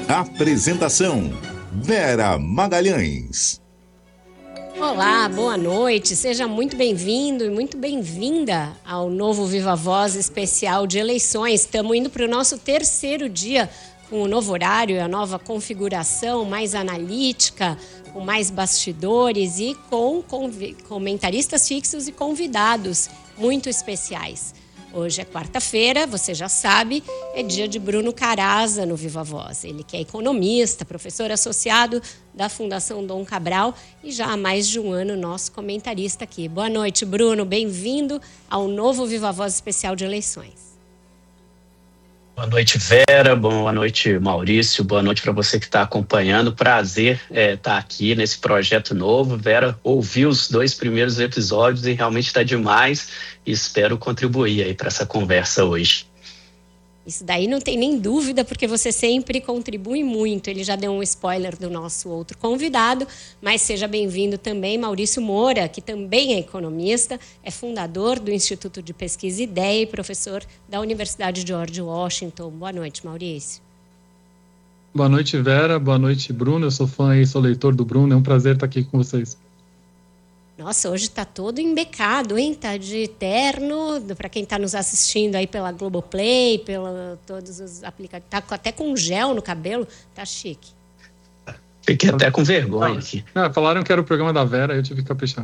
Apresentação: Vera Magalhães. Olá, boa noite. Seja muito bem-vindo e muito bem-vinda ao novo Viva Voz especial de eleições. Estamos indo para o nosso terceiro dia com o novo horário e a nova configuração mais analítica, com mais bastidores e com comentaristas fixos e convidados muito especiais. Hoje é quarta-feira, você já sabe, é dia de Bruno Caraza no Viva Voz. Ele que é economista, professor associado da Fundação Dom Cabral e já há mais de um ano nosso comentarista aqui. Boa noite, Bruno. Bem-vindo ao novo Viva Voz especial de eleições. Boa noite, Vera. Boa noite, Maurício. Boa noite para você que está acompanhando. Prazer estar aqui nesse projeto novo. Vera, ouvi os 2 primeiros episódios e realmente está demais. E espero contribuir aí para essa conversa hoje. Isso daí não tem nem dúvida, porque você sempre contribui muito. Ele já deu um spoiler do nosso outro convidado, mas seja bem-vindo também Maurício Moura, que também é economista, é fundador do Instituto de Pesquisa Ideia e professor da Universidade George Washington. Boa noite, Maurício. Boa noite, Vera. Boa noite, Bruno. Eu sou fã e sou leitor do Bruno. É um prazer estar aqui com vocês. Nossa, hoje tá todo embecado, hein? Tá de terno, para quem tá nos assistindo aí pela Globoplay, pela todos os aplicativos. Tá até com gel no cabelo, tá chique. Fiquei até com vergonha aqui. Falaram que era o programa da Vera, eu tive que caprichar.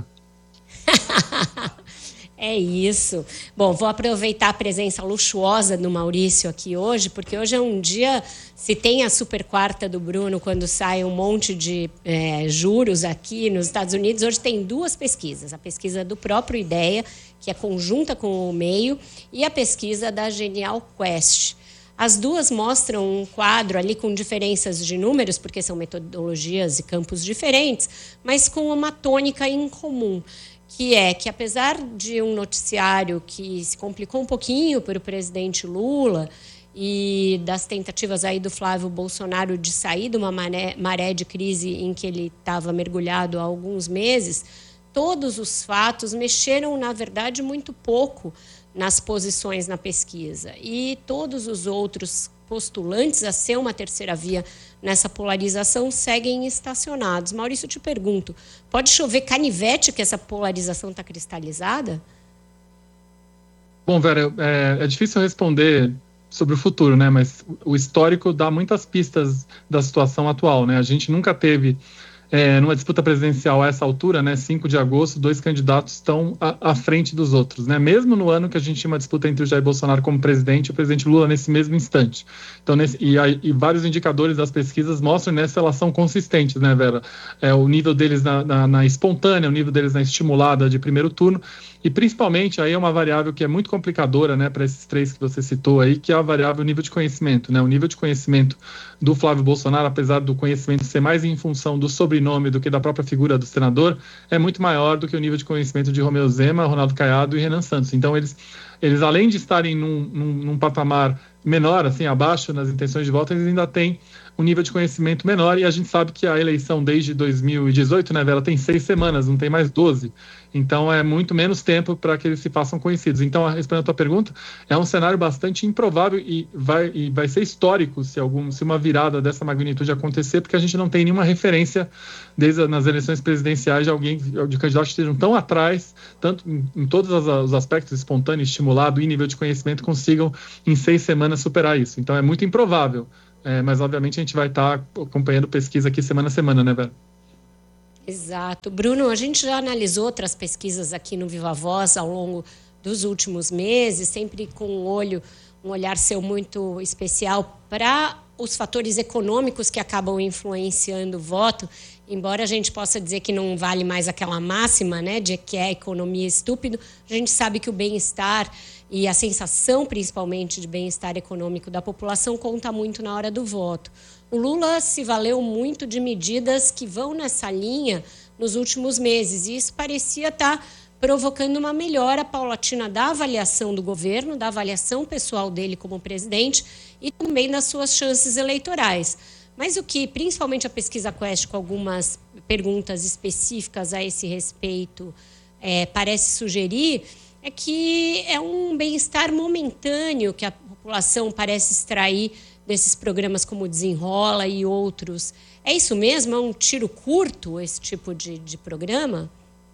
É isso. Bom, vou aproveitar a presença luxuosa do Maurício aqui hoje, porque hoje é um dia, se tem a super quarta do Bruno, quando sai um monte de juros aqui nos Estados Unidos, hoje tem 2 pesquisas. A pesquisa do próprio Ideia, que é conjunta com o Meio, e a pesquisa da Genial Quest. As 2 mostram um quadro ali com diferenças de números, porque são metodologias e campos diferentes, mas com uma tônica em comum, que é que, apesar de um noticiário que se complicou um pouquinho para o presidente Lula e das tentativas aí do Flávio Bolsonaro de sair de uma maré de crise em que ele estava mergulhado há alguns meses, todos os fatos mexeram, na verdade, muito pouco nas posições na pesquisa. E todos os outros postulantes a ser uma terceira via nessa polarização seguem estacionados. Maurício, eu te pergunto, pode chover canivete que essa polarização está cristalizada? Bom, Vera, é difícil responder sobre o futuro, né? Mas o histórico dá muitas pistas da situação atual, né? A gente nunca teve, numa disputa presidencial a essa altura, né, 5 de agosto, 2 candidatos estão à frente dos outros, né? Mesmo no ano que a gente tinha uma disputa entre o Jair Bolsonaro como presidente e o presidente Lula nesse mesmo instante. Então, e vários indicadores das pesquisas mostram essa relação consistente, né, Vera? O nível deles na espontânea, o nível deles na estimulada de primeiro turno, e principalmente aí é uma variável que é muito complicadora, né, para esses 3 que você citou aí, que é a variável nível de conhecimento, né? O nível de conhecimento do Flávio Bolsonaro, apesar do conhecimento ser mais em função do sobrenome do que da própria figura do senador, é muito maior do que o nível de conhecimento de Romeu Zema, Ronaldo Caiado e Renan Santos. Então, eles além de estarem num patamar menor, assim, abaixo nas intenções de voto, eles ainda têm um nível de conhecimento menor, e a gente sabe que a eleição desde 2018, né, ela tem 6 semanas, não tem mais 12. Então, é muito menos tempo para que eles se façam conhecidos. Então, respondendo a tua pergunta, é um cenário bastante improvável e vai ser histórico se uma virada dessa magnitude acontecer, porque a gente não tem nenhuma referência nas eleições presidenciais de candidatos que estejam tão atrás, tanto em todos os aspectos, espontâneo, estimulado e nível de conhecimento, consigam em 6 semanas superar isso. Então, é muito improvável. Mas, obviamente, a gente vai estar acompanhando pesquisa aqui semana a semana, né, Vera? Exato. Bruno, a gente já analisou outras pesquisas aqui no Viva Voz ao longo dos últimos meses, sempre com um olhar seu muito especial para os fatores econômicos que acabam influenciando o voto, embora a gente possa dizer que não vale mais aquela máxima, né, de que é economia estúpido, a gente sabe que o bem-estar e a sensação, principalmente, de bem-estar econômico da população conta muito na hora do voto. O Lula se valeu muito de medidas que vão nessa linha nos últimos meses, e isso parecia estar provocando uma melhora paulatina da avaliação do governo, da avaliação pessoal dele como presidente e também das suas chances eleitorais. Mas o que, principalmente a pesquisa Quest, com algumas perguntas específicas a esse respeito, parece sugerir, é que é um bem-estar momentâneo que a população parece extrair desses programas como Desenrola e outros. É isso mesmo? É um tiro curto esse tipo de programa?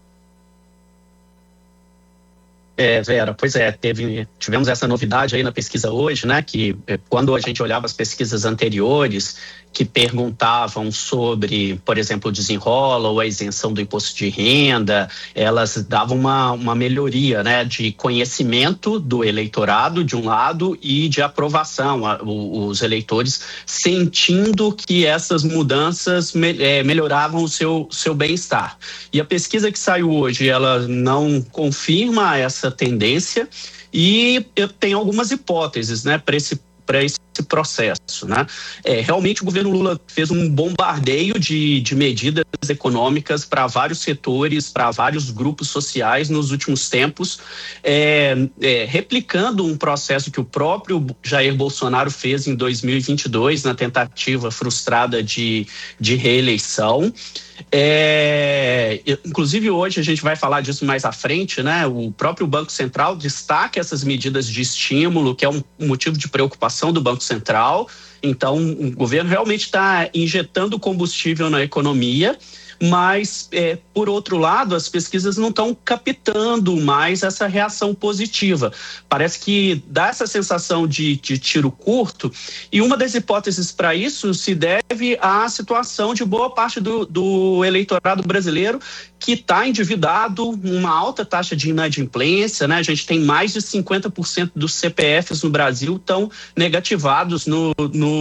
Vera, pois é, tivemos essa novidade aí na pesquisa hoje, né, que quando a gente olhava as pesquisas anteriores que perguntavam sobre, por exemplo, o Desenrola ou a isenção do imposto de renda, elas davam uma melhoria, né, de conhecimento do eleitorado, de um lado, e de aprovação, os eleitores sentindo que essas mudanças melhoravam o seu bem-estar. E a pesquisa que saiu hoje, ela não confirma essa tendência e tem algumas hipóteses, né, para esse processo, né? Realmente o governo Lula fez um bombardeio de medidas econômicas para vários setores, para vários grupos sociais nos últimos tempos, replicando um processo que o próprio Jair Bolsonaro fez em 2022 na tentativa frustrada de reeleição. Inclusive hoje a gente vai falar disso mais à frente, né? O próprio Banco Central destaca essas medidas de estímulo, que é um motivo de preocupação do Banco Central. Então o governo realmente está injetando combustível na economia, mas, por outro lado, as pesquisas não estão captando mais essa reação positiva. Parece que dá essa sensação de tiro curto, e uma das hipóteses para isso se deve à situação de boa parte do eleitorado brasileiro que está endividado, uma alta taxa de inadimplência, né? A gente tem mais de 50% dos CPFs no Brasil estão negativados no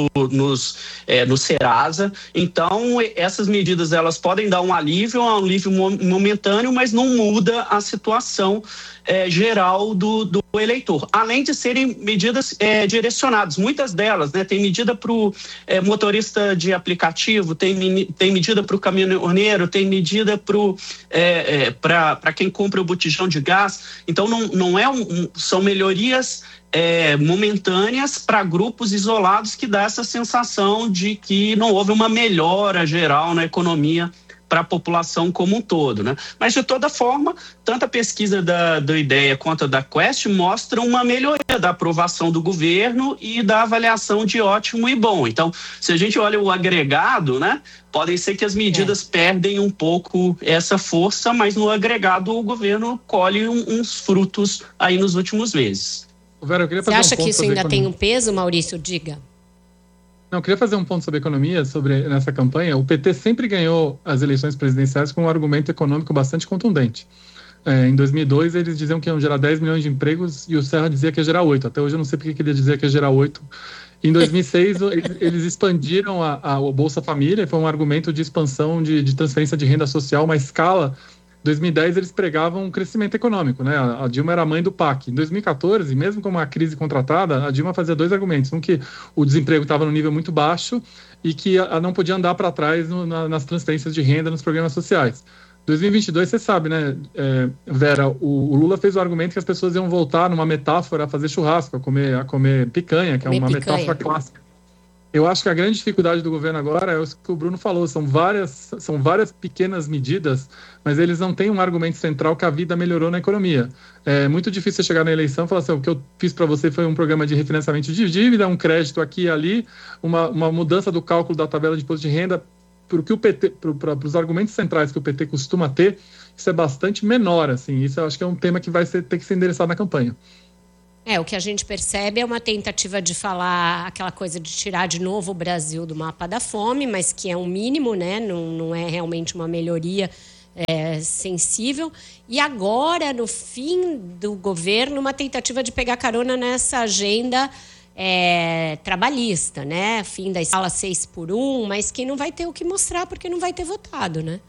Serasa. Então, essas medidas elas podem dar um alívio momentâneo, mas não muda a situação geral do eleitor. Além de serem medidas direcionadas, muitas delas, né? Tem medida para o motorista de aplicativo, tem medida para o caminhoneiro, tem medida para quem compra o botijão de gás. Então, são melhorias momentâneas para grupos isolados que dá essa sensação de que não houve uma melhora geral na economia para a população como um todo, né? Mas, de toda forma, tanto a pesquisa do IDEA quanto a da Quest mostram uma melhoria da aprovação do governo e da avaliação de ótimo e bom. Então, se a gente olha o agregado, né, podem ser que as medidas perdem um pouco essa força, mas no agregado o governo colhe uns frutos aí nos últimos meses. Vera, você acha que isso ainda tem um peso, Maurício? Diga. Não, eu queria fazer um ponto sobre economia, nessa campanha. O PT sempre ganhou as eleições presidenciais com um argumento econômico bastante contundente. Em 2002, eles diziam que iam gerar 10 milhões de empregos e o Serra dizia que ia gerar 8. Até hoje eu não sei porque que ele dizia que ia gerar 8. Em 2006, eles expandiram a Bolsa Família, foi um argumento de expansão de transferência de renda social, uma escala. Em 2010, eles pregavam um crescimento econômico, né? A Dilma era a mãe do PAC. Em 2014, mesmo com uma crise contratada, a Dilma fazia dois argumentos. Um, que o desemprego estava no nível muito baixo e que não podia andar para trás nas transferências de renda nos programas sociais. 2022, você sabe, né, Vera, o Lula fez o argumento que as pessoas iam voltar numa metáfora a fazer churrasco, a comer picanha, que é uma metáfora clássica. Eu acho que a grande dificuldade do governo agora é o que o Bruno falou, são várias pequenas medidas, mas eles não têm um argumento central que a vida melhorou na economia. É muito difícil você chegar na eleição e falar assim, o que eu fiz para você foi um programa de refinanciamento de dívida, um crédito aqui e ali, uma mudança do cálculo da tabela de imposto de renda, para os argumentos centrais que o PT costuma ter, isso é bastante menor, assim. Isso eu acho que é um tema que vai ter que ser endereçado na campanha. O que a gente percebe é uma tentativa de falar aquela coisa de tirar de novo o Brasil do mapa da fome, mas que é um mínimo, né? Não é realmente uma melhoria sensível. E agora, no fim do governo, uma tentativa de pegar carona nessa agenda trabalhista, né? Fim da escala 6x1, mas que não vai ter o que mostrar porque não vai ter votado, né?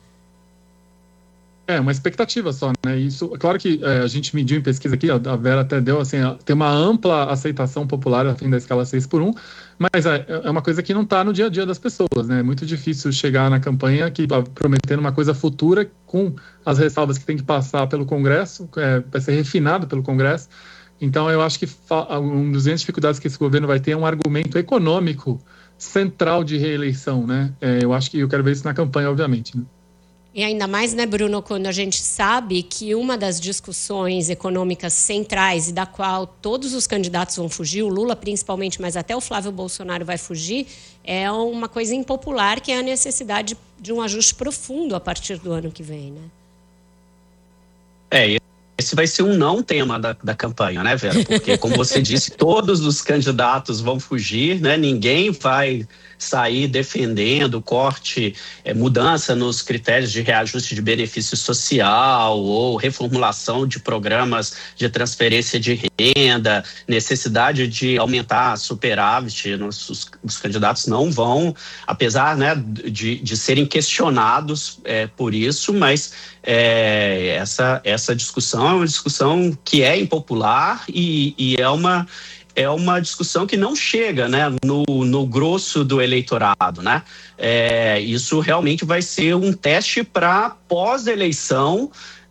Uma expectativa só, né? Isso, claro que a gente mediu em pesquisa aqui, a Vera até deu, assim, tem uma ampla aceitação popular a fim da escala 6x1, mas é uma coisa que não está no dia a dia das pessoas, né? É muito difícil chegar na campanha prometendo uma coisa futura com as ressalvas que tem que passar pelo Congresso, vai ser refinado pelo Congresso. Então, eu acho que uma das grandes dificuldades que esse governo vai ter é um argumento econômico central de reeleição, né? Eu acho que eu quero ver isso na campanha, obviamente, né? E ainda mais, né, Bruno, quando a gente sabe que uma das discussões econômicas centrais e da qual todos os candidatos vão fugir, o Lula principalmente, mas até o Flávio Bolsonaro vai fugir, é uma coisa impopular, que é a necessidade de um ajuste profundo a partir do ano que vem, né? Esse vai ser um não tema da campanha, né, Vera? Porque, como você disse, todos os candidatos vão fugir, né? Ninguém vai sair defendendo corte, mudança nos critérios de reajuste de benefício social ou reformulação de programas de transferência de renda, necessidade de aumentar superávit. Os candidatos não vão, apesar, né, de serem questionados por isso, mas essa discussão é uma discussão que é impopular e é uma discussão que não chega, né, no grosso do eleitorado, né? Isso realmente vai ser um teste para pós-eleição,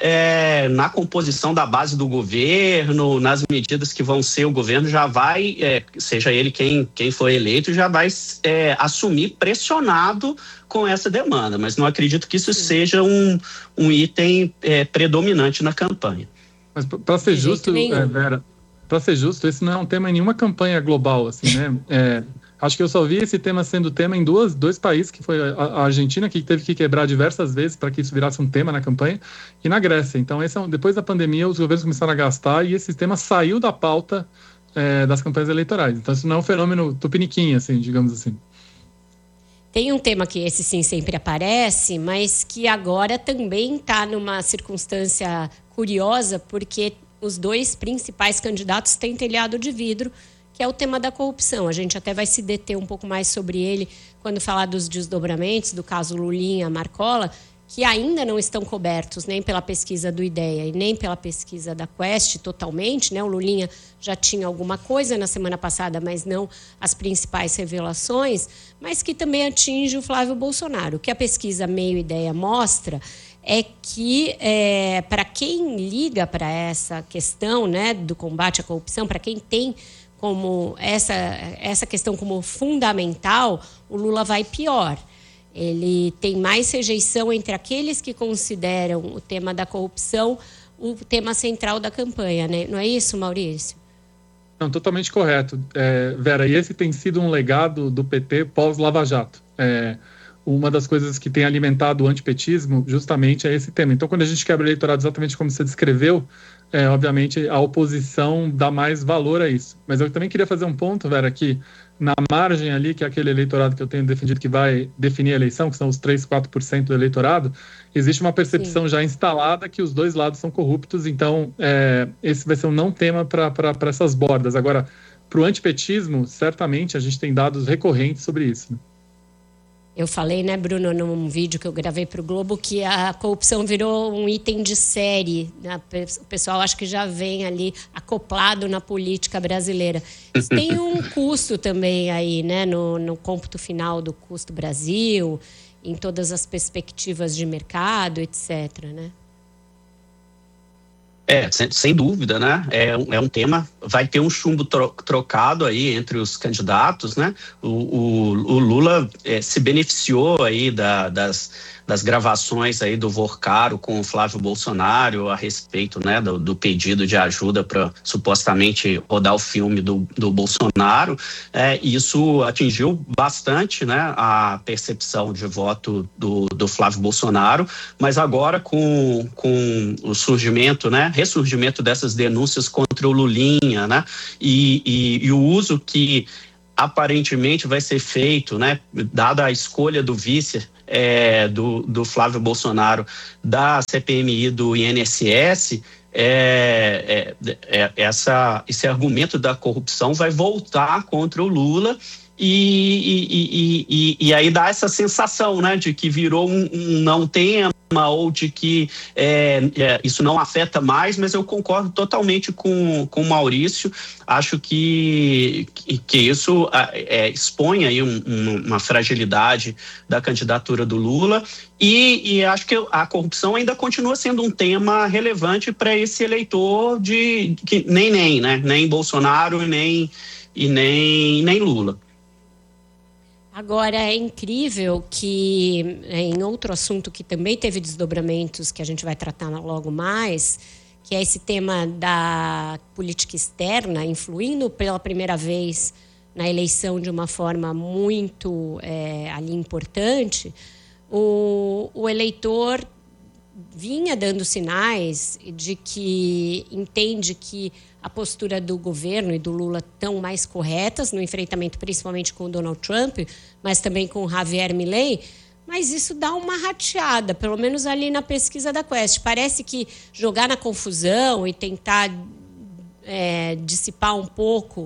na composição da base do governo, nas medidas que vão ser, o governo já vai, seja ele quem for eleito, já vai assumir pressionado com essa demanda, mas não acredito que isso seja um item predominante na campanha. Mas para ser justo, Vera, para ser justo, esse não é um tema em nenhuma campanha global, assim, né? Acho que eu só vi esse tema sendo tema em dois países, que foi a Argentina, que teve que quebrar diversas vezes para que isso virasse um tema na campanha, e na Grécia. Então, depois da pandemia, os governos começaram a gastar e esse tema saiu da pauta das campanhas eleitorais. Então, isso não é um fenômeno tupiniquim, assim, digamos assim. Tem um tema que esse sim sempre aparece, mas que agora também está numa circunstância curiosa, porque os dois principais candidatos têm telhado de vidro, que é o tema da corrupção. A gente até vai se deter um pouco mais sobre ele quando falar dos desdobramentos do caso Lulinha Marcola, que ainda não estão cobertos nem pela pesquisa do IDEA e nem pela pesquisa da Quest totalmente, né? O Lulinha já tinha alguma coisa na semana passada, mas não as principais revelações, mas que também atinge o Flávio Bolsonaro. O que a pesquisa Meio IDEA mostra é que, para quem liga para essa questão, né, do combate à corrupção, para quem tem como essa questão como fundamental, o Lula vai pior. Ele tem mais rejeição entre aqueles que consideram o tema da corrupção o tema central da campanha, né? Não é isso, Maurício? Não, totalmente correto, Vera. E esse tem sido um legado do PT pós-Lava Jato. Uma das coisas que tem alimentado o antipetismo justamente é esse tema. Então, quando a gente quebra o eleitorado exatamente como você descreveu, obviamente a oposição dá mais valor a isso. Mas eu também queria fazer um ponto, Vera, que na margem ali, que é aquele eleitorado que eu tenho defendido que vai definir a eleição, que são os 3, 4% do eleitorado, existe uma percepção já instalada que os dois lados são corruptos, então esse vai ser um não tema para essas bordas. Agora, para o antipetismo, certamente a gente tem dados recorrentes sobre isso, né? Eu falei, né, Bruno, num vídeo que eu gravei para o Globo, que a corrupção virou um item de série, né? O pessoal acho que já vem ali acoplado na política brasileira. Isso tem um custo também aí, né, no cômputo final do custo Brasil, em todas as perspectivas de mercado, etc., né? Sem dúvida, né? É um tema, vai ter um chumbo trocado aí entre os candidatos, né? O Lula se beneficiou aí das gravações aí do Vorcaro com o Flávio Bolsonaro a respeito, né, do pedido de ajuda para supostamente rodar o filme do Bolsonaro. Isso atingiu bastante, né, a percepção de voto do Flávio Bolsonaro, mas agora com o surgimento, né, ressurgimento dessas denúncias contra o Lulinha, né, e o uso que aparentemente vai ser feito, né, dada a escolha do vice do Flávio Bolsonaro da CPMI do INSS, esse argumento da corrupção vai voltar contra o Lula e aí dá essa sensação, né, de que virou um não tema, ou de que isso não afeta mais, mas eu concordo totalmente com o Maurício. Acho que isso expõe aí uma fragilidade da candidatura do Lula e acho que a corrupção ainda continua sendo um tema relevante para esse eleitor que nem Bolsonaro e nem Lula. Agora, é incrível que, em outro assunto que também teve desdobramentos, que a gente vai tratar logo mais, que é esse tema da política externa, influindo pela primeira vez na eleição de uma forma muito ali importante, o eleitor vinha dando sinais de que entende que a postura do governo e do Lula estão mais corretas no enfrentamento, principalmente com o Donald Trump, mas também com o Javier Milei, mas isso dá uma rateada, pelo menos ali na pesquisa da Quest. Parece que jogar na confusão e tentar dissipar um pouco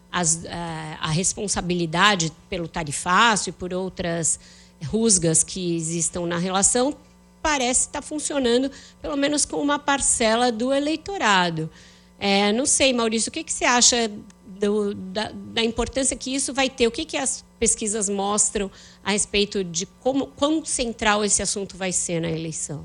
a responsabilidade pelo tarifaço e por outras rusgas que existam na relação parece estar funcionando, pelo menos com uma parcela do eleitorado. Não sei, Maurício, o que você acha da importância que isso vai ter? O que as pesquisas mostram a respeito de quão central esse assunto vai ser na eleição?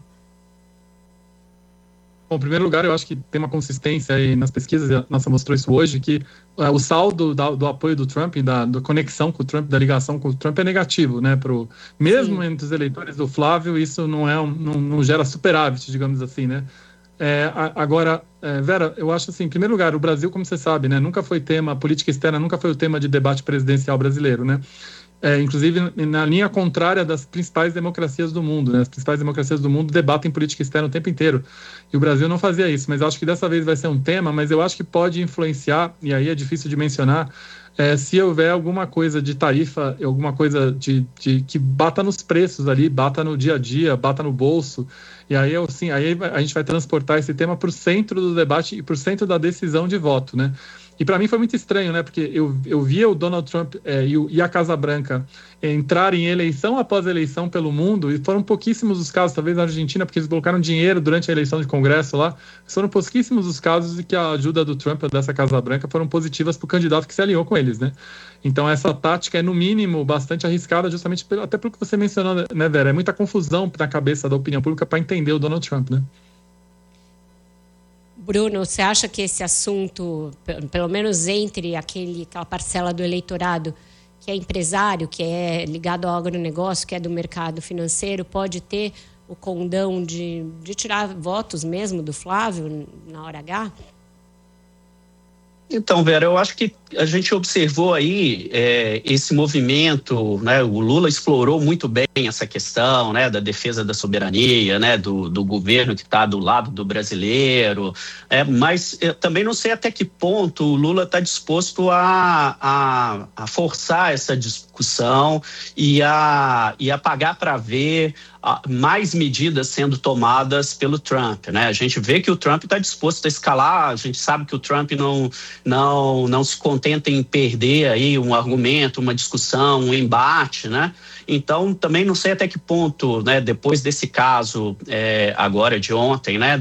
Bom, em primeiro lugar, eu acho que tem uma consistência aí nas pesquisas, e a nossa mostrou isso hoje, que o saldo do apoio do Trump, da conexão com o Trump, da ligação com o Trump é negativo, né? Mesmo entre os eleitores do Flávio, isso não gera superávit, digamos assim, né? Agora, Vera, eu acho assim, em primeiro lugar, o Brasil, como você sabe, né, nunca foi tema, a política externa nunca foi o tema de debate presidencial brasileiro, né? Inclusive na linha contrária das principais democracias do mundo, né? As principais democracias do mundo debatem política externa o tempo inteiro. E o Brasil não fazia isso, mas acho que dessa vez vai ser um tema, mas eu acho que pode influenciar, e aí é difícil de mencionar, se houver alguma coisa de tarifa, alguma coisa de que bata nos preços ali, bata no dia a dia, bata no bolso. E aí, aí a gente vai transportar esse tema para o centro do debate e para o centro da decisão de voto, né? E para mim foi muito estranho, né? Porque eu via o Donald Trump e a Casa Branca entrarem em eleição após eleição pelo mundo, e foram pouquíssimos os casos, talvez na Argentina, porque eles colocaram dinheiro durante a eleição de Congresso lá, foram pouquíssimos os casos de que a ajuda do Trump dessa Casa Branca foram positivas para o candidato que se alinhou com eles, né? Então essa tática é, no mínimo, bastante arriscada, justamente até pelo que você mencionou, né, Vera? É muita confusão na cabeça da opinião pública para entender o Donald Trump, né? Bruno, você acha que esse assunto, pelo menos entre aquela parcela do eleitorado que é empresário, que é ligado ao agronegócio, que é do mercado financeiro, pode ter o condão de tirar votos mesmo do Flávio na hora H? Então, Vera, eu acho que a gente observou aí esse movimento, né? O Lula explorou muito bem essa questão, né, da defesa da soberania, né, do governo que está do lado do brasileiro, mas eu também não sei até que ponto o Lula está disposto a forçar essa discussão e a pagar para ver mais medidas sendo tomadas pelo Trump, né? A gente vê que o Trump está disposto a escalar, a gente sabe que o Trump não se contenta em perder aí um argumento, uma discussão, um embate, né? Então, também não sei até que ponto, né, depois desse caso agora de ontem, né,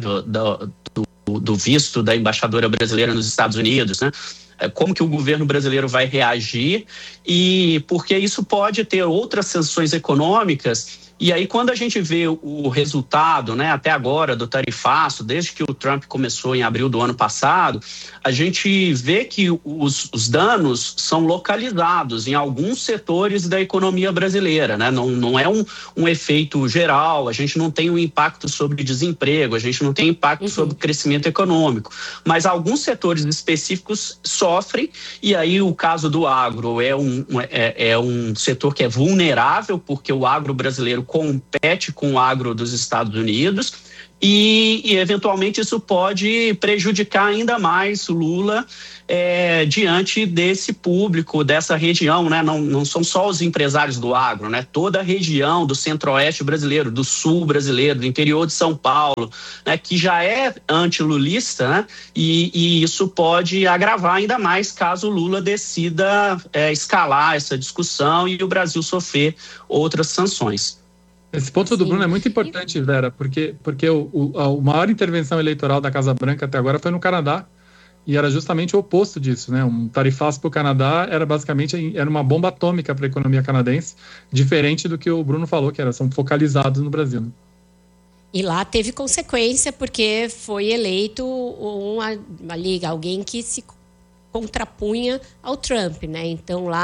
do visto da embaixadora brasileira nos Estados Unidos, né? Como que o governo brasileiro vai reagir, e porque isso pode ter outras sanções econômicas. E aí, quando a gente vê o resultado, né, até agora, do tarifaço, desde que o Trump começou em abril do ano passado, a gente vê que os danos são localizados em alguns setores da economia brasileira, né? Não é um efeito geral, a gente não tem um impacto sobre desemprego, a gente não tem impacto sobre crescimento econômico, mas alguns setores específicos sofrem, e aí o caso do agro é um setor que é vulnerável, porque o agro brasileiro compete com o agro dos Estados Unidos, e eventualmente isso pode prejudicar ainda mais o Lula diante desse público, dessa região, né? Não são só os empresários do agro, né? Toda a região do centro-oeste brasileiro, do sul brasileiro, do interior de São Paulo, né? Que já é antilulista, né? E isso pode agravar ainda mais caso o Lula decida escalar essa discussão e o Brasil sofrer outras sanções. Esse ponto do Bruno é muito importante, Vera, porque a maior intervenção eleitoral da Casa Branca até agora foi no Canadá, e era justamente o oposto disso, né? Um tarifaço para o Canadá era uma bomba atômica para a economia canadense, diferente do que o Bruno falou, que são focalizados no Brasil, né? E lá teve consequência, porque foi eleito alguém que se contrapunha ao Trump, né? Então lá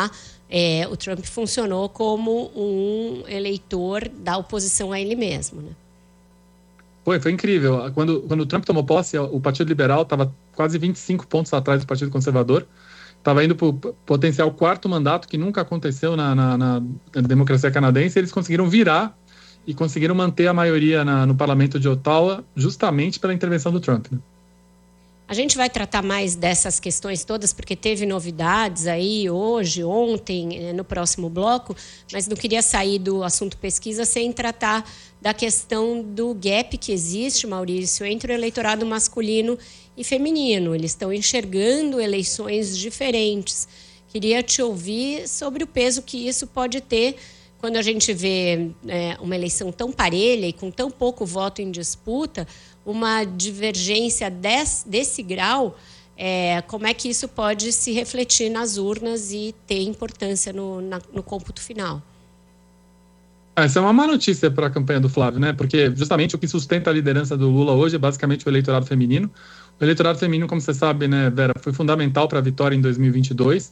o Trump funcionou como um eleitor da oposição a ele mesmo, né? Foi incrível. Quando o Trump tomou posse, o Partido Liberal estava quase 25 pontos atrás do Partido Conservador. Estava indo para o potencial 4º mandato, que nunca aconteceu na democracia canadense. Eles conseguiram virar e conseguiram manter a maioria no parlamento de Ottawa, justamente pela intervenção do Trump, né? A gente vai tratar mais dessas questões todas, porque teve novidades aí hoje, ontem, no próximo bloco, mas não queria sair do assunto pesquisa sem tratar da questão do gap que existe, Maurício, entre o eleitorado masculino e feminino. Eles estão enxergando eleições diferentes. Queria te ouvir sobre o peso que isso pode ter quando a gente vê uma eleição tão parelha e com tão pouco voto em disputa, uma divergência desse grau, como é que isso pode se refletir nas urnas e ter importância no cômputo final? Essa é uma má notícia para a campanha do Flávio, né? Porque justamente o que sustenta a liderança do Lula hoje é basicamente o eleitorado feminino. O eleitorado feminino, como você sabe, né, Vera, foi fundamental para a vitória em 2022.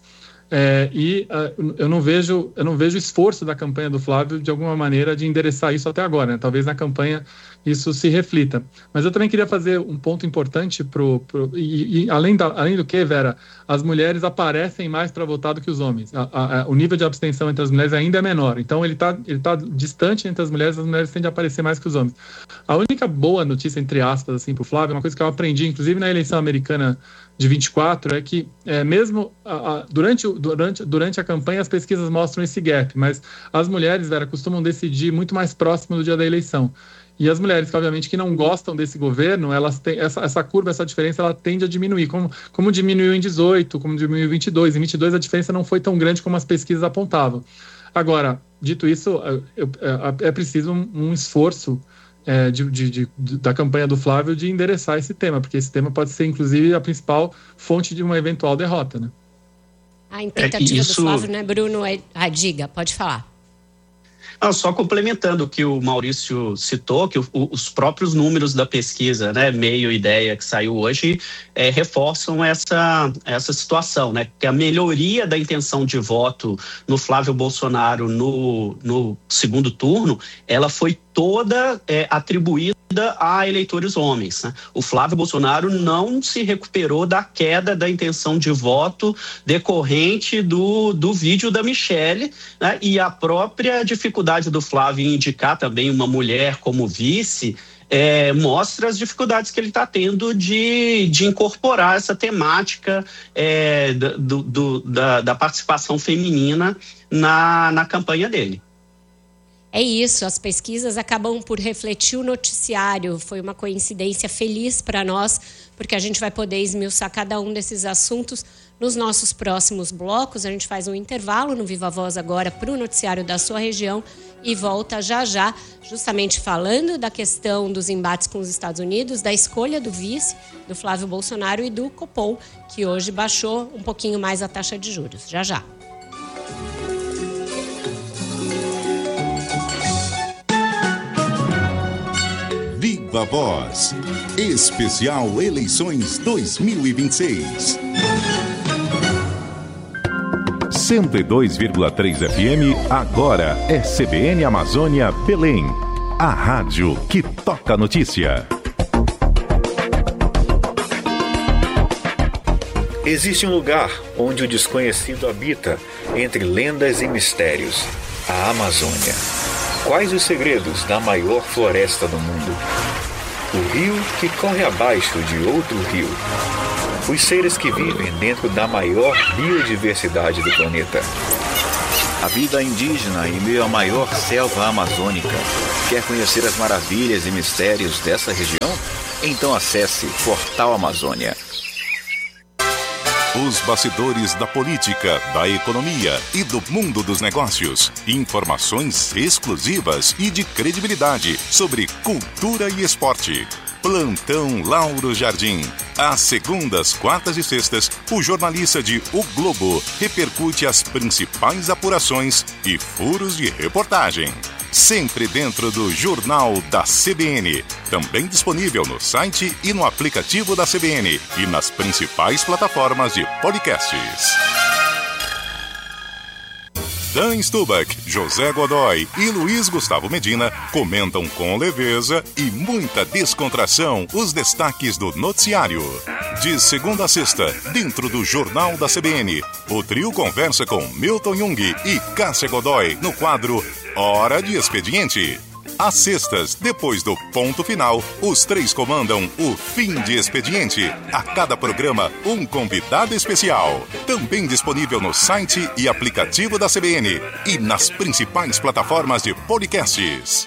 Eu não vejo esforço da campanha do Flávio de alguma maneira de endereçar isso até agora, né? Talvez na campanha isso se reflita. Mas eu também queria fazer um ponto importante além do que, Vera, as mulheres aparecem mais para votar do que os homens. O nível de abstenção entre as mulheres ainda é menor. Então ele tá distante entre as mulheres tendem a aparecer mais que os homens. A única boa notícia, entre aspas, assim, para o Flávio, uma coisa que eu aprendi, inclusive na eleição americana de 24, é que mesmo durante a campanha as pesquisas mostram esse gap, mas as mulheres, Vera, costumam decidir muito mais próximo do dia da eleição. E as mulheres, obviamente, que não gostam desse governo, elas têm essa curva, essa diferença, ela tende a diminuir, como diminuiu em 18, como diminuiu em 22. Em 22 a diferença não foi tão grande como as pesquisas apontavam. Agora, dito isso, é preciso um esforço da campanha do Flávio de endereçar esse tema, porque esse tema pode ser, inclusive, a principal fonte de uma eventual derrota, né? A tentativa do Flávio, né, Bruno? Diga, pode falar. Só complementando o que o Maurício citou, que os próprios números da pesquisa, né, Meio Ideia, que saiu hoje, reforçam essa situação, né, que a melhoria da intenção de voto no Flávio Bolsonaro no segundo turno, ela foi toda atribuída a eleitores homens, né? O Flávio Bolsonaro não se recuperou da queda da intenção de voto decorrente do vídeo da Michelle, né? E a própria dificuldade do Flávio em indicar também uma mulher como vice mostra as dificuldades que ele está tendo de incorporar essa temática da participação feminina na campanha dele. É isso, as pesquisas acabam por refletir o noticiário. Foi uma coincidência feliz para nós, porque a gente vai poder esmiuçar cada um desses assuntos nos nossos próximos blocos. A gente faz um intervalo no Viva Voz agora para o noticiário da sua região e volta já, justamente falando da questão dos embates com os Estados Unidos, da escolha do vice, do Flávio Bolsonaro, e do Copom, que hoje baixou um pouquinho mais a taxa de juros. Já. Viva Voz, especial Eleições 2026. 102,3 FM, agora é CBN Amazônia Belém. A rádio que toca a notícia. Existe um lugar onde o desconhecido habita, entre lendas e mistérios, a Amazônia. Quais os segredos da maior floresta do mundo? O rio que corre abaixo de outro rio. Os seres que vivem dentro da maior biodiversidade do planeta. A vida indígena em meio à maior selva amazônica. Quer conhecer as maravilhas e mistérios dessa região? Então acesse Portal Amazônia. Os bastidores da política, da economia e do mundo dos negócios. Informações exclusivas e de credibilidade sobre cultura e esporte. Plantão Lauro Jardim. Às segundas, quartas e sextas, o jornalista de O Globo repercute as principais apurações e furos de reportagem. Sempre dentro do Jornal da CBN. Também disponível no site e no aplicativo da CBN e nas principais plataformas de podcasts. Dan Stubach, José Godoy e Luiz Gustavo Medina comentam com leveza e muita descontração os destaques do noticiário. De segunda a sexta, dentro do Jornal da CBN, o trio conversa com Milton Jung e Cássia Godoy no quadro Hora de Expediente. Às sextas, depois do ponto final, os três comandam o Fim de Expediente. A cada programa, um convidado especial. Também disponível no site e aplicativo da CBN e nas principais plataformas de podcasts.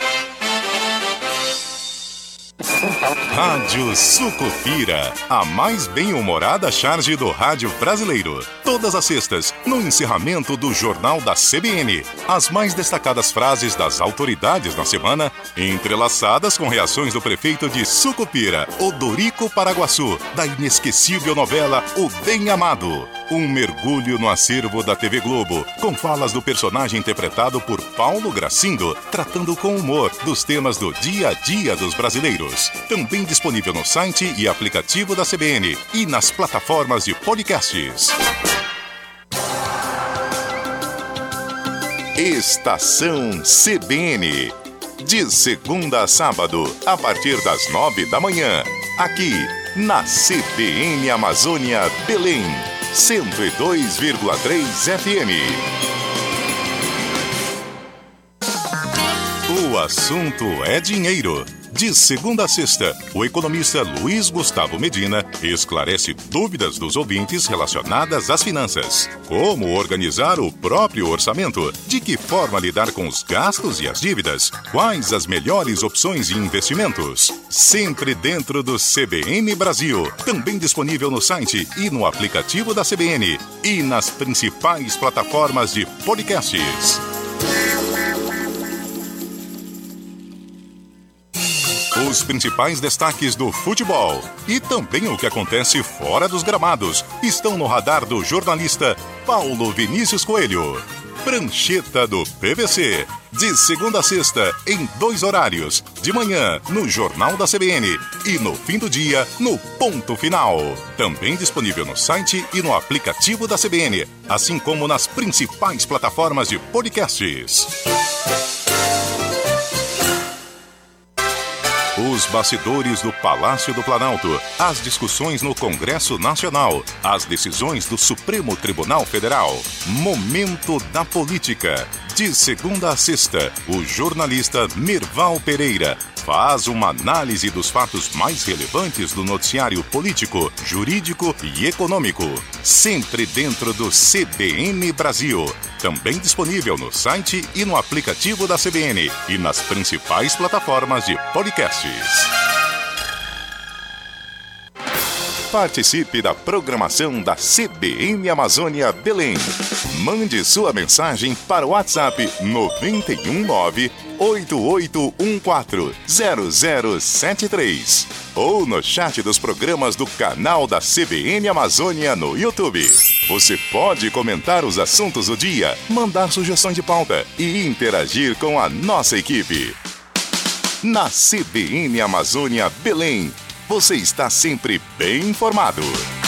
Rádio Sucupira, a mais bem-humorada charge do rádio brasileiro. Todas as sextas, no encerramento do Jornal da CBN. As mais destacadas frases das autoridades na semana, entrelaçadas com reações do prefeito de Sucupira, Odorico Paraguaçu, da inesquecível novela O Bem Amado. Um mergulho no acervo da TV Globo, com falas do personagem interpretado por Paulo Gracindo, tratando com humor dos temas do dia a dia dos brasileiros. Também disponível no site e aplicativo da CBN e nas plataformas de podcasts. Estação CBN. De segunda a sábado, a partir das 9 da manhã. Aqui, na CBN Amazônia Belém. 102,3 FM. O assunto é dinheiro. De segunda a sexta, o economista Luiz Gustavo Medina esclarece dúvidas dos ouvintes relacionadas às finanças. Como organizar o próprio orçamento? De que forma lidar com os gastos e as dívidas? Quais as melhores opções de investimentos? Sempre dentro do CBN Brasil. Também disponível no site e no aplicativo da CBN. E nas principais plataformas de podcasts. Os principais destaques do futebol e também o que acontece fora dos gramados estão no radar do jornalista Paulo Vinícius Coelho. Prancheta do PVC, de segunda a sexta, em 2 horários, de manhã no Jornal da CBN e no fim do dia no Ponto Final. Também disponível no site e no aplicativo da CBN, assim como nas principais plataformas de podcasts. Os bastidores do Palácio do Planalto, as discussões no Congresso Nacional, as decisões do Supremo Tribunal Federal. Momento da Política. De segunda a sexta, o jornalista Merval Pereira faz uma análise dos fatos mais relevantes do noticiário político, jurídico e econômico. Sempre dentro do CBN Brasil. Também disponível no site e no aplicativo da CBN e nas principais plataformas de podcasts. Participe da programação da CBN Amazônia Belém. Mande sua mensagem para o WhatsApp 919-8814-0073 ou no chat dos programas do canal da CBN Amazônia no YouTube. Você pode comentar os assuntos do dia, mandar sugestões de pauta e interagir com a nossa equipe. Na CBN Amazônia Belém, você está sempre bem informado.